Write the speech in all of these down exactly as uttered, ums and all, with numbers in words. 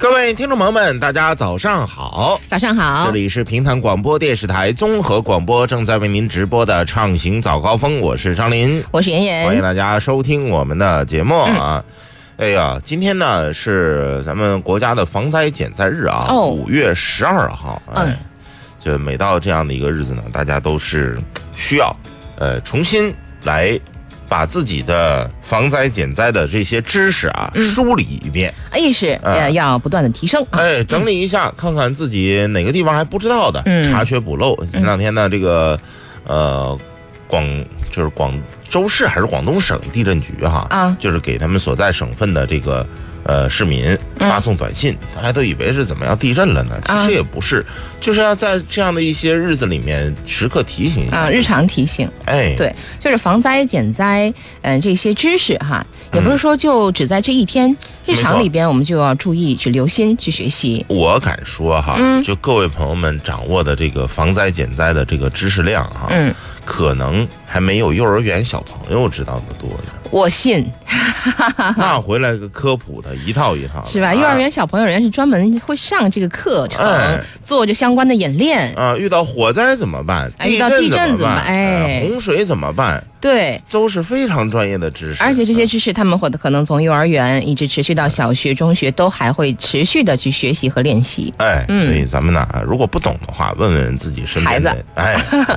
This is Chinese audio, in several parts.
各位听众朋友们，大家早上好！ 早上好， 这里是平潭广播电视台综合广播，正在为您直播的畅行早高峰，我是张林， 我是妍妍， 欢迎大家收听我们的节目啊！嗯、哎呀，今天呢是咱们国家的防灾减灾日啊，五、哦、月十二号，哎，嗯、就每到这样的一个日子呢，大家都是需要呃重新来。把自己的防灾减灾的这些知识啊、嗯、梳理一遍， 意识呃、嗯、要不断的提升， 哎，整理一下，嗯、看看自己哪个地方还不知道的，嗯、查缺补漏。前两天呢，这个呃广就是广州市还是广东省地震局哈啊，就是给他们所在省份的这个。呃，市民发送短信，嗯、大家都以为是怎么样地震了呢？其实也不是，啊、就是要在这样的一些日子里面时刻提醒一下， 啊，日常提醒。 哎， 对，就是防灾减灾，嗯、呃，这些知识哈，也不是说就只在这一天，嗯、日常里边我们就要注意去留心去学习。 我敢说哈，嗯、就各位朋友们掌握的这个防灾减灾的这个知识量哈，嗯，可能还没有幼儿园小朋友知道的多呢。 我信， 那回来个科普的一套一套的， 是吧？啊、幼儿园小朋友人家是专门会上这个课程，哎、做这相关的演练啊。遇到火灾怎么办？ 遇到地震怎么办？哎， 洪水怎么办？ 对， 都是非常专业的知识。 而且这些知识他们会可能从幼儿园一直持续到小学、中学，都还会持续的去学习和练习。 哎，嗯、所以咱们呢，如果不懂的话，问问自己身边的孩子。哎。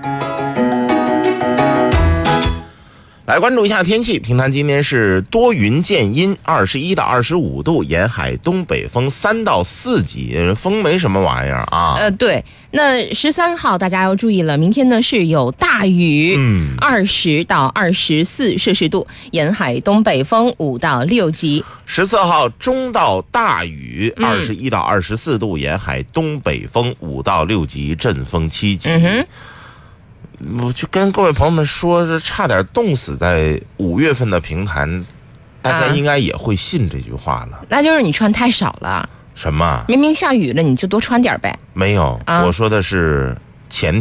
来关注一下天气，平潭今天是多云见阴，二十一到二十五度，沿海东北风三到四级，风没什么玩意儿啊。 呃，对，那十三号大家要注意了，明天呢是有大雨，嗯，二十到二十四摄氏度，沿海东北风五到六级。 十四号中到大雨，二十一到二十四度，沿海东北风五到六级，阵风七级。嗯哼。我就跟各位朋友们说，这差点冻死在五月份的平潭，大家应该也会信这句话了。 啊、那就是你穿太少了。 什么？ 明明下雨了，你就多穿点呗。 没有，啊、我说的是前